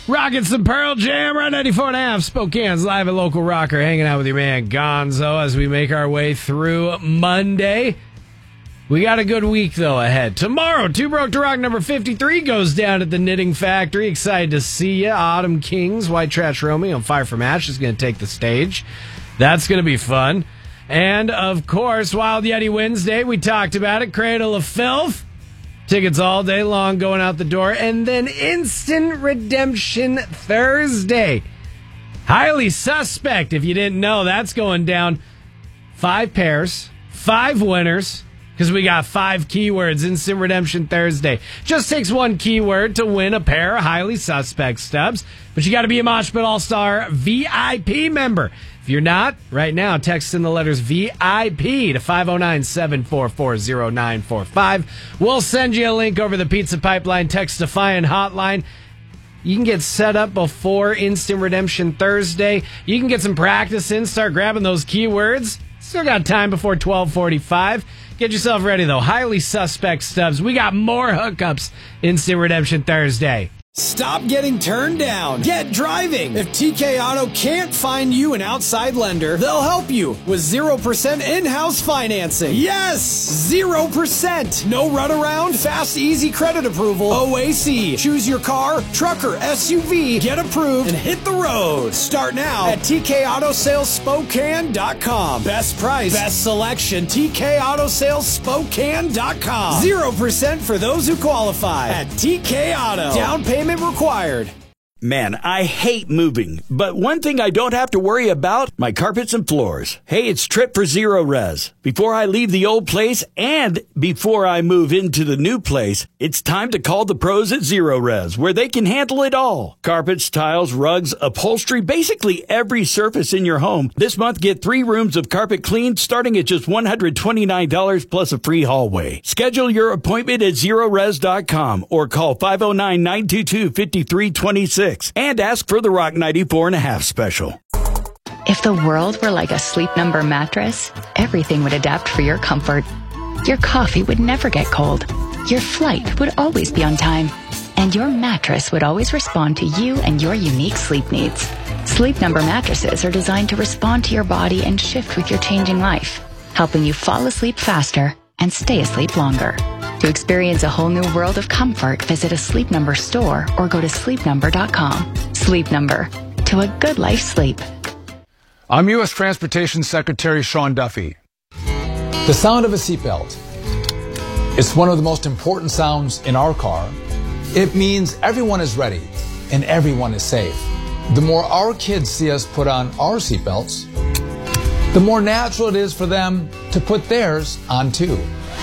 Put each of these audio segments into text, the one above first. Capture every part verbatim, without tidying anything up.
Rocking some Pearl Jam, right ninety-four and a half, Spokane's live and local rocker, hanging out with your man Gonzo as we make our way through Monday. We got a good week, though, ahead. Tomorrow, Too Broke to Rock number fifty-three goes down at the Knitting Factory. Excited to see you. Autumn Kings, White Trash Romeo, and Fire from Ash is going to take the stage. That's going to be fun. And, of course, Wild Yeti Wednesday, we talked about it, Cradle of Filth. Tickets all day long going out the door. And then Instant Redemption Thursday. Highly Suspect, if you didn't know, that's going down. Five pairs, five winners, because we got five keywords. Instant Redemption Thursday. Just takes one keyword to win a pair of Highly Suspect stubs. But you got to be a Mosh Pit All-Star V I P member. If you're not, right now, text in the letters V I P to five oh nine, seven four four, oh nine four five. We'll send you a link over the Pizza Pipeline Text-Defiant hotline. You can get set up before Instant Redemption Thursday. You can get some practice in, start grabbing those keywords. Still got time before twelve forty-five. Get yourself ready, though. Highly Suspect stubs. We got more hookups Instant Redemption Thursday. Stop getting turned down. Get driving. If T K Auto can't find you an outside lender, they'll help you with zero percent in-house financing. Yes! zero percent. No runaround, fast, easy credit approval. O A C. Choose your car, truck, or S U V. Get approved and hit the road. Start now at T K Auto Sales Spokane dot com. Best price, best selection. T K Auto Sales Spokane dot com. zero percent for those who qualify at T K Auto. Down payment required. Man, I hate moving, but one thing I don't have to worry about, my carpets and floors. Hey, it's Trip for Zero Res. Before I leave the old place and before I move into the new place, it's time to call the pros at Zero Res, where they can handle it all. Carpets, tiles, rugs, upholstery, basically every surface in your home. This month, get three rooms of carpet cleaned starting at just one hundred twenty-nine dollars plus a free hallway. Schedule your appointment at zero res dot com or call five oh nine, nine two two, five three two six. And ask for the Rock ninety-four and a half special. If the world were like a Sleep Number mattress, everything would adapt for your comfort. Your coffee would never get cold. Your flight would always be on time. And your mattress would always respond to you and your unique sleep needs. Sleep Number mattresses are designed to respond to your body and shift with your changing life, helping you fall asleep faster and stay asleep longer. To experience a whole new world of comfort, visit a Sleep Number store or go to sleep number dot com. Sleep Number. To a good life sleep. I'm U S Transportation Secretary Sean Duffy. The sound of a seatbelt. It's one of the most important sounds in our car. It means everyone is ready and everyone is safe. The more our kids see us put on our seatbelts, the more natural it is for them to put theirs on too.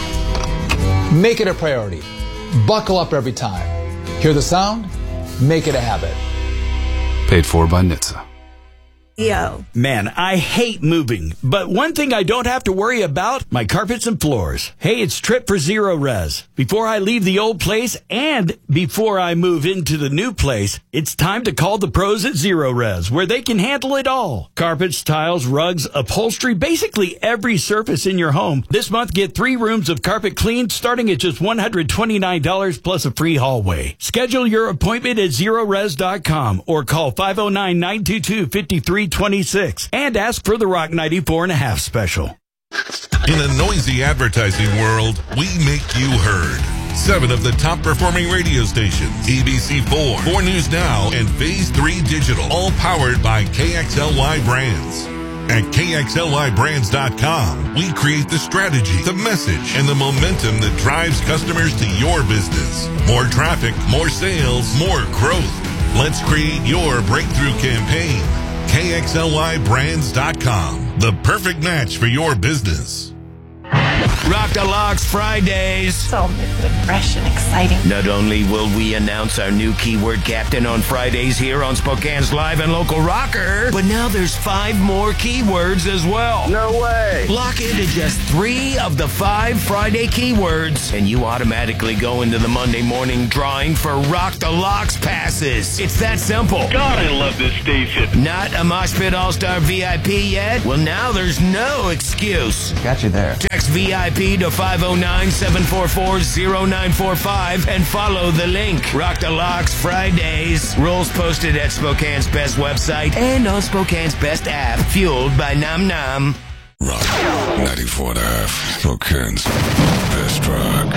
Make it a priority. Buckle up every time. Hear the sound? Make it a habit. Paid for by N H T S A. Yo. Man, I hate moving, but one thing I don't have to worry about, my carpets and floors. Hey, it's Trip for Zero Res. Before I leave the old place and before I move into the new place, it's time to call the pros at Zero Res, where they can handle it all. Carpets, tiles, rugs, upholstery, basically every surface in your home. This month, get three rooms of carpet cleaned starting at just one hundred twenty-nine dollars plus a free hallway. Schedule your appointment at zero res dot com or call five oh nine, nine two two, five three two six and ask for the Rock ninety-four and a half special. In a noisy advertising world, we make you heard. Seven of the top performing radio stations, A B C four, four News Now, and Phase three Digital, all powered by K X L Y Brands. At K X L Y brands dot com, we create the strategy, the message, and the momentum that drives customers to your business. More traffic, more sales, more growth. Let's create your breakthrough campaign. K X L Y brands dot com, the perfect match for your business. Rock the Locks Fridays. So fresh and exciting. Not only will we announce our new keyword captain on Fridays here on Spokane's Live and Local Rocker, but now there's five more keywords as well. No way. Lock into just three of the five Friday keywords, and you automatically go into the Monday morning drawing for Rock the Locks passes. It's that simple. God, I love this station. Not a Mosh Pit All-Star V I P yet? Well, now there's no excuse. Got you there. Text V I P to five oh nine, seven four four, oh nine four five and follow the link. Rock the Locks Fridays. Rules posted at Spokane's Best website and on Spokane's Best app, fueled by Nom Nom. Rock ninety-four and a half. Spokane's Best Rock.